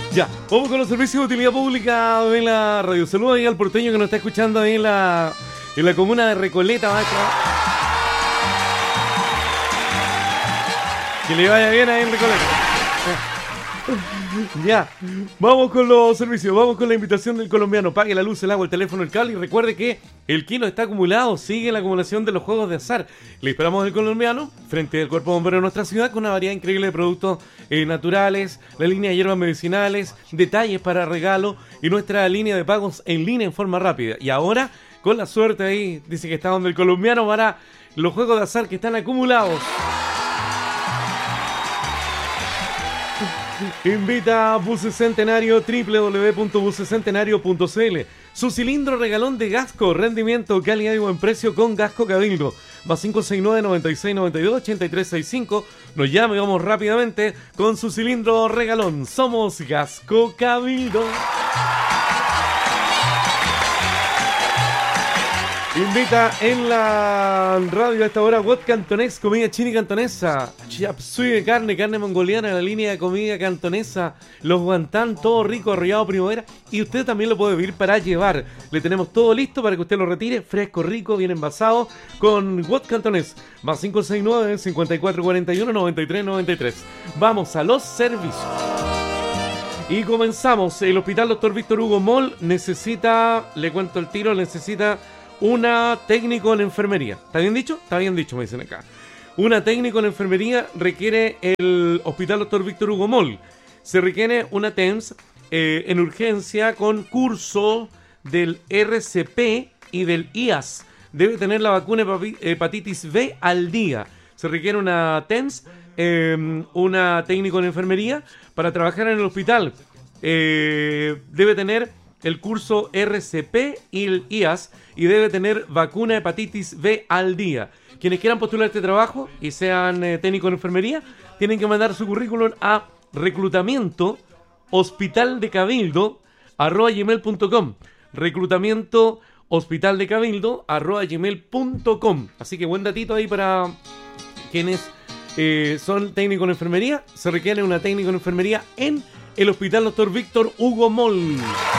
Ya, vamos con los servicios de utilidad pública de la radio. Saludos ahí al porteño que nos está escuchando ahí en la comuna de Recoleta, maestro. Que le vaya bien ahí en Recoleta. Ya, vamos con los servicios, vamos con la invitación del colombiano. Pague la luz, el agua, el teléfono, el cable y recuerde que el kilo está acumulado, sigue la acumulación de los juegos de azar. Le esperamos al colombiano frente al cuerpo bombero de nuestra ciudad con una variedad increíble de productos naturales, la línea de hierbas medicinales, detalles para regalo y nuestra línea de pagos en línea en forma rápida. Y ahora, con la suerte ahí, dice que está donde el colombiano para los juegos de azar que están acumulados. Invita a Buses Centenario, www.busescentenario.cl. Su cilindro regalón de Gasco, rendimiento, calidad y buen precio con Gasco Cabildo. Más 569-9692-8365. Nos llama y vamos rápidamente con su cilindro regalón. Somos Gasco Cabildo. Invita en la radio a esta hora Wok Cantonés, comida china y cantonesa, chap suey de carne mongoliana, la línea de comida cantonesa, los guantán, todo rico, arrollado primavera, y usted también lo puede pedir para llevar. Le tenemos todo listo para que usted lo retire, fresco, rico, bien envasado, con Wok Cantonés, más 569-5441-9393. Vamos a los servicios. Y comenzamos. El Hospital Dr. Víctor Hugo Moll necesita, le cuento el tiro, necesita una técnico en enfermería. ¿Está bien dicho? Está bien dicho, me dicen acá. Una técnico en enfermería requiere el Hospital Dr. Víctor Hugo Moll. Se requiere una TENS en urgencia con curso del RCP y del IAS. Debe tener la vacuna hepatitis B al día. Se requiere una TENS, una técnico en enfermería para trabajar en el hospital. Debe tener el curso RCP y el IAS y debe tener vacuna hepatitis B al día. Quienes quieran postular este trabajo y sean técnicos en enfermería, tienen que mandar su currículum a reclutamientohospitaldecabildo@gmail.com. reclutamientohospitaldecabildo@gmail.com. Así que buen datito ahí para quienes son técnicos en enfermería. Se requiere una técnico en enfermería en el Hospital Dr. Víctor Hugo Moll.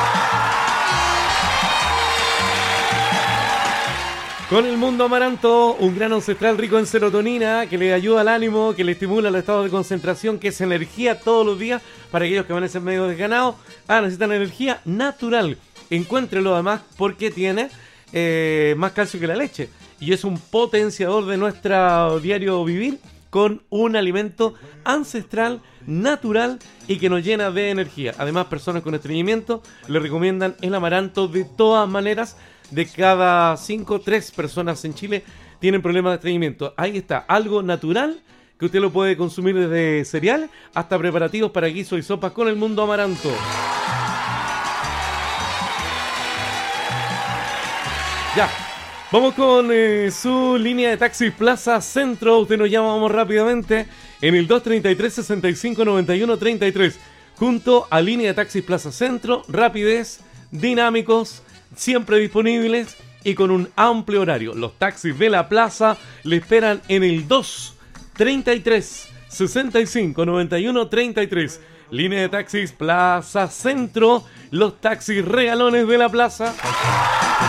Con el Mundo Amaranto, un gran ancestral rico en serotonina que le ayuda al ánimo, que le estimula el estado de concentración, que es energía todos los días para aquellos que van a ser medio desganados. Necesitan energía natural. Encuéntrelo además porque tiene más calcio que la leche y es un potenciador de nuestro diario vivir con un alimento ancestral, natural y que nos llena de energía. Además, personas con estreñimiento le recomiendan el amaranto de todas maneras. De cada 5, 3 personas en Chile tienen problemas de estreñimiento. Ahí está, algo natural que usted lo puede consumir desde cereal hasta preparativos para guisos y sopas con el Mundo Amaranto. Ya, vamos con su línea de taxis Plaza Centro. Usted nos llama, vamos rápidamente, en el 233-6591-33. Junto a línea de taxis Plaza Centro, rapidez, dinámicos, siempre disponibles y con un amplio horario. Los taxis de la plaza le esperan en el 233-6591-33. Línea de taxis Plaza Centro, los taxis regalones de la plaza.